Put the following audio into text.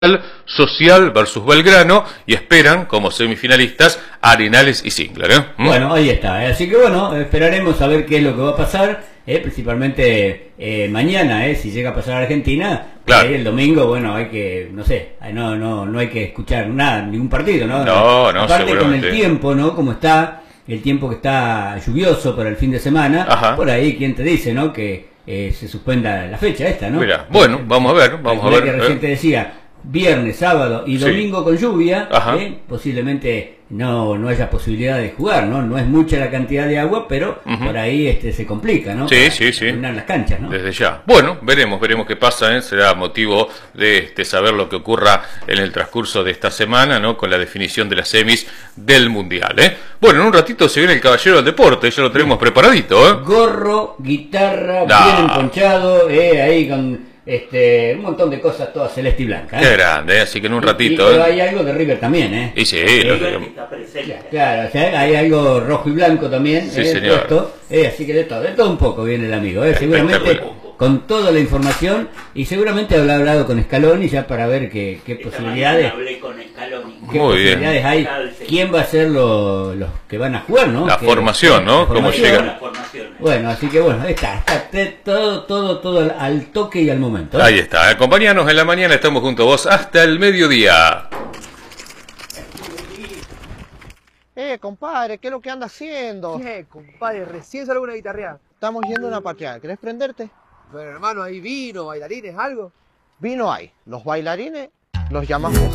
Social versus Belgrano y esperan como semifinalistas a Arenales y Singler, ¿eh? Bueno, ahí está. Así que bueno, esperaremos a ver qué es lo que va a pasar, principalmente mañana, si llega a pasar a Argentina. Claro. El domingo, bueno, hay que, no sé, no hay que escuchar nada, ningún partido, ¿no? No, Aparte con el seguramente. tiempo, ¿no? Como está, el tiempo que está lluvioso para el fin de semana, Ajá. por ahí, ¿quién te dice, no? Que se suspenda la fecha esta, ¿no? Mira, bueno, vamos a ver, vamos a ver. Que recién te decía, viernes, sábado y domingo Sí. con lluvia, Ajá. posiblemente no haya posibilidad de jugar, ¿no? No es mucha la cantidad de agua, pero por ahí se complica, ¿no? Sí, Para sí. llenar las canchas, ¿no? Desde ya. Bueno, veremos qué pasa, ¿eh? Será motivo de saber lo que ocurra en el transcurso de esta semana, ¿no? Con la definición de las semis del Mundial, ¿eh? Bueno, en un ratito se viene el Caballero del Deporte, ya lo tenemos preparadito, ¿eh? Gorro, guitarra, No. bien emponchado, ahí con un montón de cosas todas celeste y blanca. Qué grande, ¿eh? Así que en un ratito, pero hay algo de River también, ¿eh? Y sí, Claro, o sea, hay algo rojo y blanco también, Sí, señor. puesto, así que de todo un poco viene el amigo, seguramente Espectacular. con toda la información, y seguramente habrá hablado con Scaloni ya para ver qué posibilidades, Hablé con Scaloni. qué Muy bien. posibilidades hay, quién va a ser los que van a jugar, ¿no? La formación, ¿no? La Cómo formación. llega. Las formaciones. Bueno, así que bueno, está todo al toque y al momento, ¿eh? Ahí está, acompáñanos en la mañana, estamos junto a vos hasta el mediodía. Compadre, ¿qué es lo que anda haciendo? ¿Qué, compadre? Recién salgo una guitarreada. Estamos yendo a una patriada, ¿querés prenderte? Pero hermano, ¿hay vino, bailarines, algo? Vino hay, los bailarines los llamamos